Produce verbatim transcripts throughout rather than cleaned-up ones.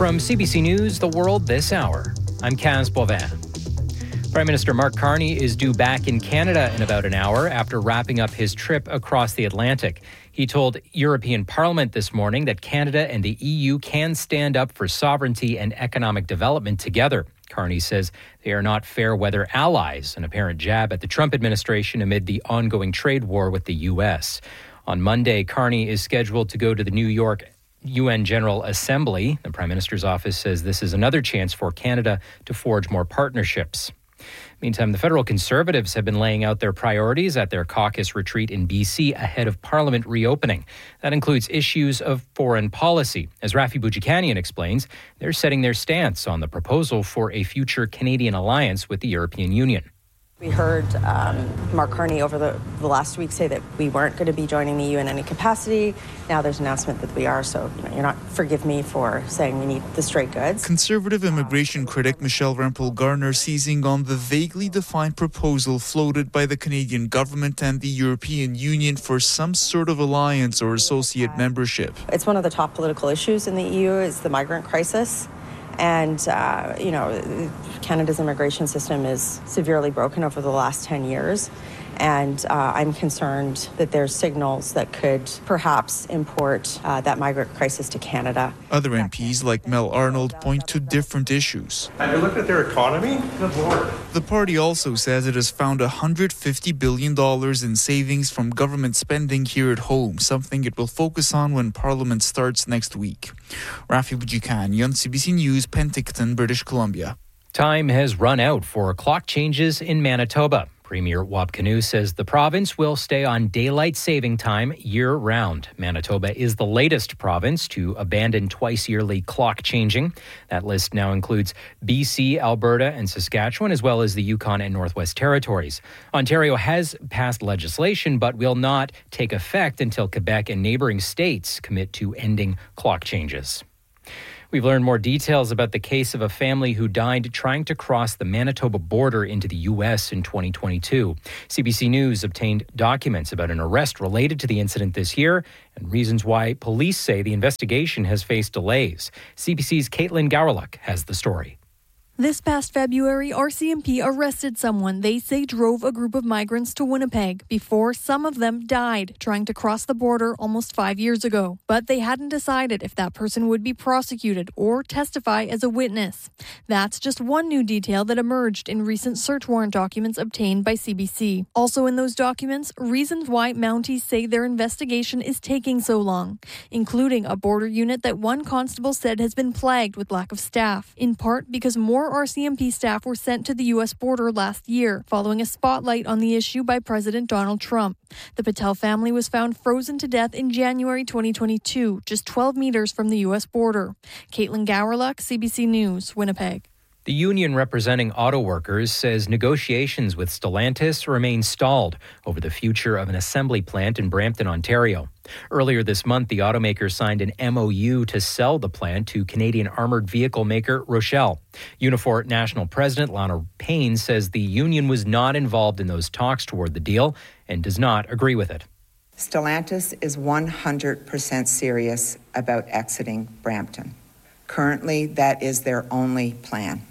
From C B C News, The World This Hour, I'm Kaz Boivin. Prime Minister Mark Carney is due back in Canada in about an hour after wrapping up his trip across the Atlantic. He told European Parliament this morning that Canada and the E U can stand up for sovereignty and economic development together. Carney says they are not fair-weather allies, an apparent jab at the Trump administration amid the ongoing trade war with the U S. On Monday, Carney is scheduled to go to the New York U N General Assembly. The Prime Minister's office says this is another chance for Canada to forge more partnerships. Meantime, the federal Conservatives have been laying out their priorities at their caucus retreat in B C ahead of Parliament reopening. That includes issues of foreign policy. As Rafi Boudjikanian explains, they're setting their stance on the proposal for a future Canadian alliance with the European Union. We heard um, Mark Carney over the, the last week say that we weren't going to be joining the E U in any capacity. Now there's an announcement that we are, so you know, you're not, forgive me for saying we need the straight goods. Conservative immigration critic Michelle Rempel-Garner seizing on the vaguely defined proposal floated by the Canadian government and the European Union for some sort of alliance or associate membership. It's one of the top political issues in the E U is the migrant crisis. And, uh, you know, Canada's immigration system is severely broken over the last ten years. And uh, I'm concerned that there's signals that could perhaps import uh, that migrant crisis to Canada. Other M Ps like Mel Arnold point to different issues. Have you looked at their economy? Good Lord. The party also says it has found one hundred fifty billion dollars in savings from government spending here at home, something it will focus on when Parliament starts next week. Rafi Boudjikanian, C B C News, Penticton, British Columbia. Time has run out for clock changes in Manitoba. Premier Wab Kinew says the province will stay on daylight saving time year-round. Manitoba is the latest province to abandon twice-yearly clock changing. That list now includes B C, Alberta, and Saskatchewan, as well as the Yukon and Northwest Territories. Ontario has passed legislation, but will not take effect until Quebec and neighboring states commit to ending clock changes. We've learned more details about the case of a family who died trying to cross the Manitoba border into the U S in twenty twenty-two. C B C News obtained documents about an arrest related to the incident this year and reasons why police say the investigation has faced delays. C B C's Caitlin Gawryluk has the story. This past February, R C M P arrested someone they say drove a group of migrants to Winnipeg before some of them died trying to cross the border almost five years ago. But they hadn't decided if that person would be prosecuted or testify as a witness. That's just one new detail that emerged in recent search warrant documents obtained by C B C. Also in those documents, reasons why Mounties say their investigation is taking so long, including a border unit that one constable said has been plagued with lack of staff, in part because more R C M P staff were sent to the U S border last year, following a spotlight on the issue by President Donald Trump. The Patel family was found frozen to death in January twenty twenty-two, just twelve meters from the U S border. Caitlin Gawryluk, C B C News, Winnipeg. The union representing auto workers says negotiations with Stellantis remain stalled over the future of an assembly plant in Brampton, Ontario. Earlier this month, the automaker signed an M O U to sell the plant to Canadian armored vehicle maker Rochelle. Unifor National President Lana Payne says the union was not involved in those talks toward the deal and does not agree with it. Stellantis is one hundred percent serious about exiting Brampton. Currently, that is their only plan.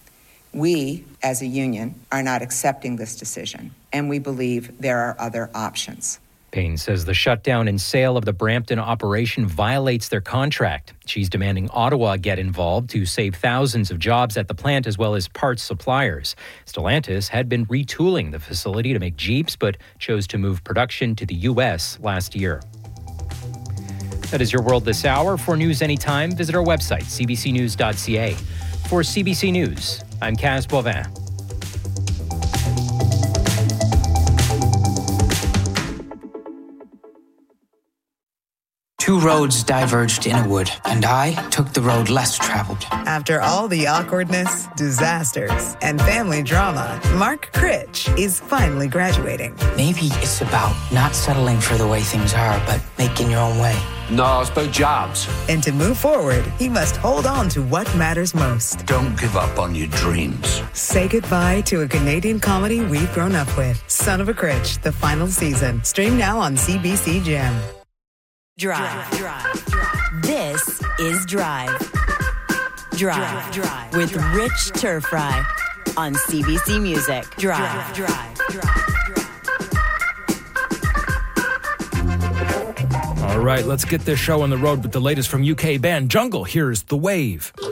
We, as a union, are not accepting this decision, and we believe there are other options. Payne says the shutdown and sale of the Brampton operation violates their contract. She's demanding Ottawa get involved to save thousands of jobs at the plant as well as parts suppliers. Stellantis had been retooling the facility to make Jeeps, but chose to move production to the U S last year. That is your World This Hour. For news anytime, visit our website, c b c news dot c a. For C B C News, I'm Kaz Boivin. Two roads diverged in a wood, and I took the road less traveled. After all the awkwardness, disasters, and family drama, Mark Critch is finally graduating. Maybe it's about not settling for the way things are, but making your own way. No, it's about jobs. And to move forward, he must hold on to what matters most. Don't give up on your dreams. Say goodbye to a Canadian comedy we've grown up with. Son of a Critch, the final season. Stream now on C B C Gem. Drive. Drive. Drive. This is Drive. Drive, Drive with Rich Turfry on C B C Music. Drive, Drive, Drive. All right, let's get this show on the road with the latest from U K band Jungle. Here's The Wave.